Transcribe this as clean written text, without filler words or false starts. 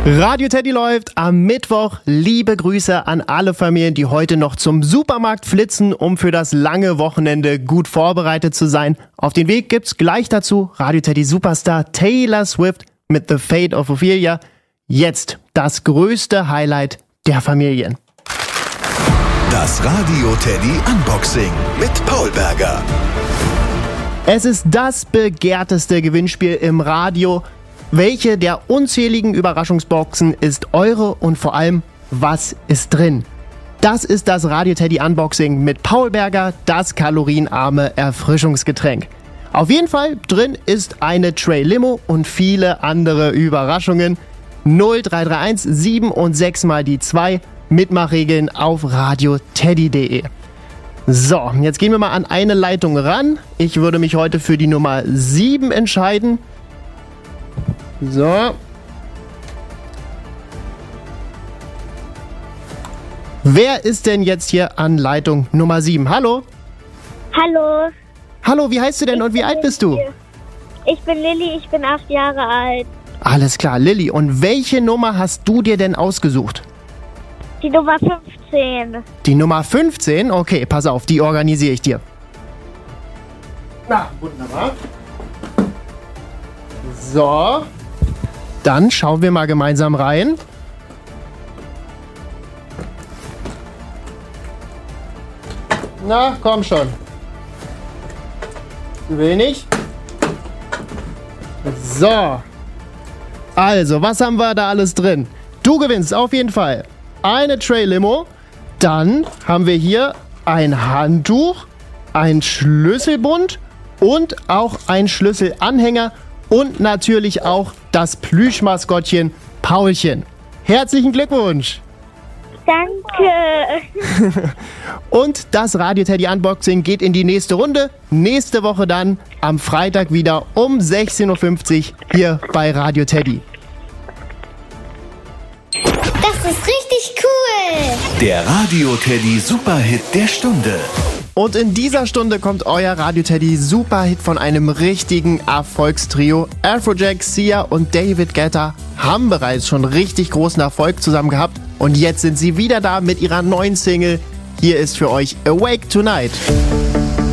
Radio Teddy läuft am Mittwoch. Liebe Grüße an alle Familien, die heute noch zum Supermarkt flitzen, um für das lange Wochenende gut vorbereitet zu sein. Auf den Weg gibt's gleich dazu Radio Teddy Superstar Taylor Swift mit The Fate of Ophelia. Jetzt das größte Highlight der Familien. Das Radio Teddy Unboxing mit Paul Berger. Es ist das begehrteste Gewinnspiel im Radio. Welche der unzähligen Überraschungsboxen ist eure und vor allem, was ist drin? Das ist das Radio Teddy Unboxing mit Paul Berger, das kalorienarme Erfrischungsgetränk. Auf jeden Fall drin ist eine Tray Limo und viele andere Überraschungen. 0331 7 und 6 mal die 2. Mitmachregeln auf radioteddy.de. So, jetzt gehen wir mal an eine Leitung ran. Ich würde mich heute für die Nummer 7 entscheiden. So. Wer ist denn jetzt hier an Leitung Nummer 7? Hallo? Hallo. Hallo, wie heißt du denn und wie alt bist du? Ich bin Lilly, ich bin 8 Jahre alt. Alles klar, Lilly. Und welche Nummer hast du dir denn ausgesucht? Die Nummer 15. Die Nummer 15? Okay, pass auf, die organisiere ich dir. Na, wunderbar. So. Dann schauen wir mal gemeinsam rein. Na, komm schon. Du willst nicht? So. Also, was haben wir da alles drin? Du gewinnst auf jeden Fall eine Tray Limo. Dann haben wir hier ein Handtuch, ein Schlüsselbund und auch ein Schlüsselanhänger und natürlich auch das Plüschmaskottchen Paulchen. Herzlichen Glückwunsch! Danke! Und das Radio Teddy Unboxing geht in die nächste Runde. Nächste Woche dann am Freitag wieder um 16.50 Uhr hier bei Radio Teddy. Das ist richtig cool! Der Radio Teddy Superhit der Stunde. Und in dieser Stunde kommt euer Radio Teddy Superhit von einem richtigen Erfolgstrio. Afrojack, Sia und David Guetta haben bereits schon richtig großen Erfolg zusammen gehabt. Und jetzt sind sie wieder da mit ihrer neuen Single. Hier ist für euch Awake Tonight.